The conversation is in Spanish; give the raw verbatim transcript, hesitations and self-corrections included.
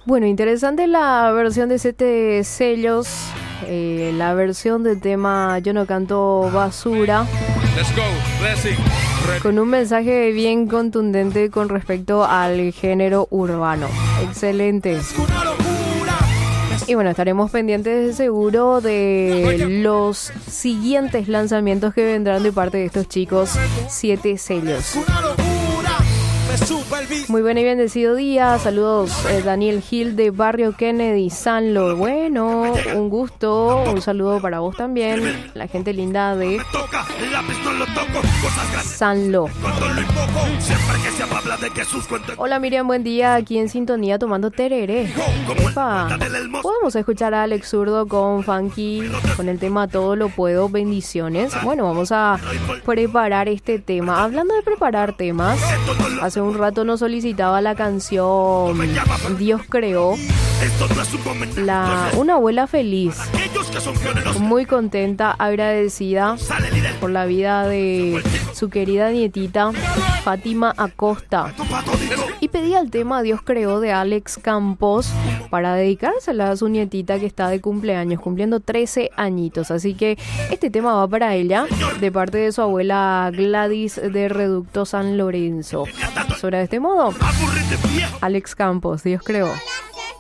Bueno, interesante la versión de Siete Sellos, eh, la versión del tema Yo no canto basura, Let's go, blessing. con un mensaje bien contundente con respecto al género urbano. Excelente. Y bueno, estaremos pendientes de seguro de los siguientes lanzamientos que vendrán de parte de estos chicos Siete Sellos. Muy buen y bendecido día. Saludos, eh, Daniel Gil de Barrio Kennedy, Sanlo. Bueno, un gusto. Un saludo para vos también, la gente linda de Sanlo. Hola Miriam, buen día. Aquí en sintonía tomando tereré. Epa. Podemos escuchar a Alex Zurdo con Funky con el tema Todo lo puedo, bendiciones. Bueno, vamos a preparar este tema. Hablando de preparar temas, hace un rato nos solicitaba la canción Dios creó, la, una abuela feliz, muy contenta, agradecida por la vida de su querida nietita Fátima Acosta, y pedía el tema Dios creó de Alex Campos para dedicársela a su nietita que está de cumpleaños, cumpliendo trece añitos. Así que este tema va para ella, de parte de su abuela Gladys de Reducto San Lorenzo. Sobre este modo, Alex Campos, Dios creó.